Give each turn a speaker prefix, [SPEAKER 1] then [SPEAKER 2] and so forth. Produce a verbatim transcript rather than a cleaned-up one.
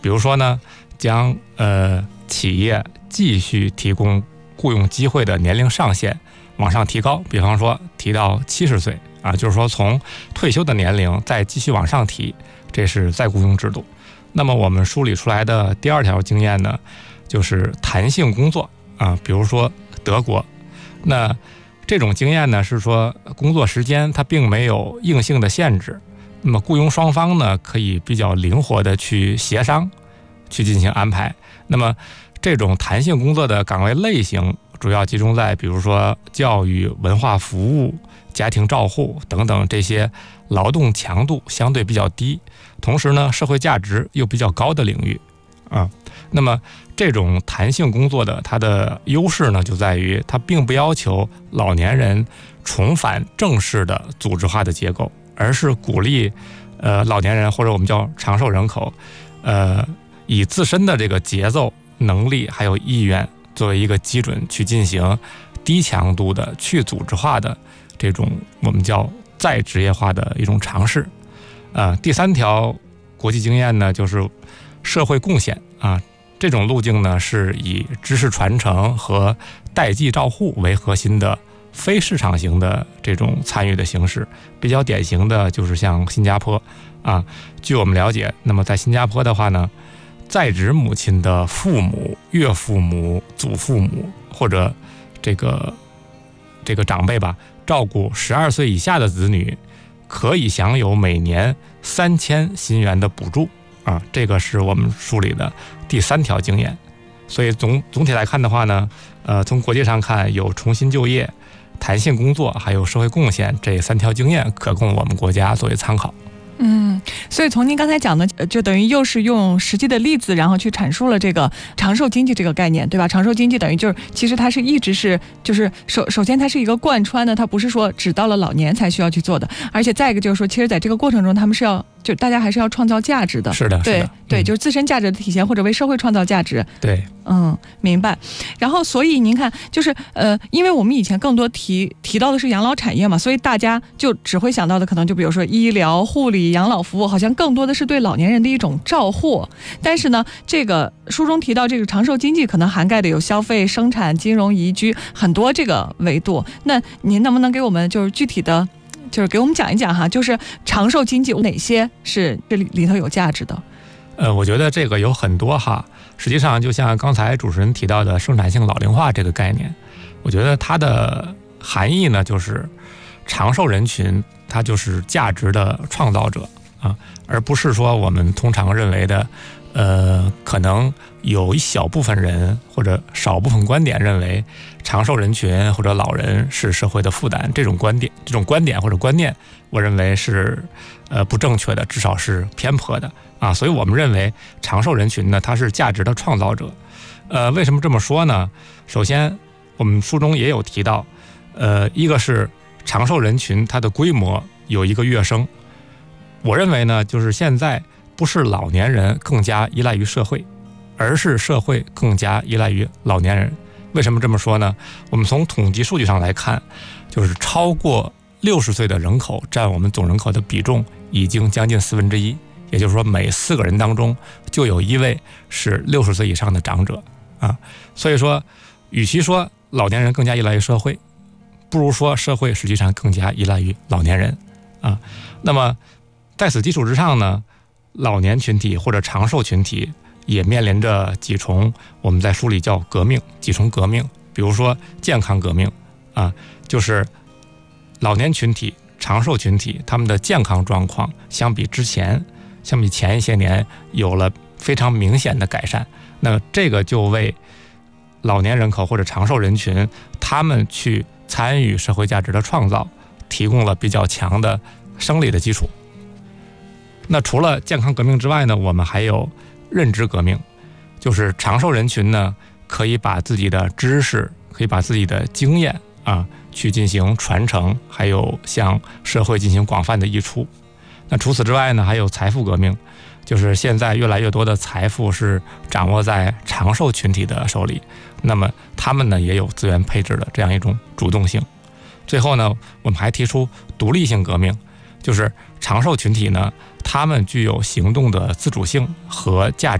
[SPEAKER 1] 比如说呢，将呃企业继续提供雇佣机会的年龄上限往上提高，比方说提到七十岁啊，就是说从退休的年龄再继续往上提，这是再雇佣制度。那么我们梳理出来的第二条经验呢，就是弹性工作啊，比如说德国，那这种经验呢是说工作时间它并没有硬性的限制，那么雇佣双方呢可以比较灵活的去协商，去进行安排。那么这种弹性工作的岗位类型主要集中在比如说教育、文化服务、家庭照护等等这些劳动强度相对比较低，同时呢社会价值又比较高的领域啊。那么这种弹性工作的它的优势呢，就在于它并不要求老年人重返正式的组织化的结构，而是鼓励呃老年人或者我们叫长寿人口，呃以自身的这个节奏、能力还有意愿作为一个基准，去进行低强度的去组织化的这种我们叫再职业化的一种尝试。呃，第三条国际经验呢，就是社会贡献啊。这种路径呢，是以知识传承和代际照护为核心的非市场型的这种参与的形式。比较典型的就是像新加坡啊，据我们了解，那么在新加坡的话呢，在职母亲的父母、岳父母、祖父母或者这个这个长辈吧，照顾十二岁以下的子女，可以享有每年三千新元的补助啊，这个是我们梳理的第三条经验。所以总总体来看的话呢，呃，从国际上看，有重新就业、弹性工作还有社会贡献这三条经验可供我们国家作为参考。
[SPEAKER 2] 嗯，所以从您刚才讲的，就等于又是用实际的例子，然后去阐述了这个长寿经济这个概念，对吧？长寿经济等于就是，其实它是一直是，就是首首先它是一个贯穿的，它不是说只到了老年才需要去做的，而且再一个就是说，其实在这个过程中，他们是要就大家还是要创造价值的。
[SPEAKER 1] 是的，
[SPEAKER 2] 对
[SPEAKER 1] 是的
[SPEAKER 2] 对、
[SPEAKER 1] 嗯，
[SPEAKER 2] 就是自身价值的体现，或者为社会创造价值。
[SPEAKER 1] 对，
[SPEAKER 2] 嗯，明白。然后，所以您看，就是呃，因为我们以前更多提提到的是养老产业嘛，所以大家就只会想到的可能就比如说医疗、护理、养老服务，好像更多的是对老年人的一种照护。但是呢，这个书中提到这个长寿经济，可能涵盖的有消费、生产、金融、宜居很多这个维度。那您能不能给我们就是具体的，就是给我们讲一讲哈，就是长寿经济哪些是这里里头有价值的？
[SPEAKER 1] 呃，我觉得这个有很多哈。实际上，就像刚才主持人提到的生产性老龄化这个概念，我觉得它的含义呢，就是长寿人群它就是价值的创造者啊，而不是说我们通常认为的，呃，可能有一小部分人或者少部分观点认为长寿人群或者老人是社会的负担，这种观点、这种观点或者观念，我认为是呃不正确的，至少是偏颇的啊。所以我们认为长寿人群呢，它是价值的创造者。呃，为什么这么说呢？首先，我们书中也有提到，呃，一个是长寿人群它的规模有一个跃升。我认为呢，就是现在不是老年人更加依赖于社会，而是社会更加依赖于老年人。为什么这么说呢？我们从统计数据上来看，就是超过六十岁的人口占我们总人口的比重已经将近四分之一，也就是说每四个人当中就有一位是六十岁以上的长者啊。所以说，与其说老年人更加依赖于社会，不如说社会实际上更加依赖于老年人啊。那么在此基础之上呢，老年群体或者长寿群体也面临着几重我们在书里叫革命，几重革命。比如说健康革命啊，就是老年群体、长寿群体他们的健康状况相比之前，相比前一些年有了非常明显的改善。那这个就为老年人口或者长寿人群他们去参与社会价值的创造提供了比较强的生理的基础。那除了健康革命之外呢，我们还有认知革命，就是长寿人群呢可以把自己的知识，可以把自己的经验啊去进行传承，还有向社会进行广泛的溢出。那除此之外呢，还有财富革命，就是现在越来越多的财富是掌握在长寿群体的手里，那么他们呢也有资源配置的这样一种主动性。最后呢，我们还提出独立性革命，就是长寿群体呢，他们具有行动的自主性和价值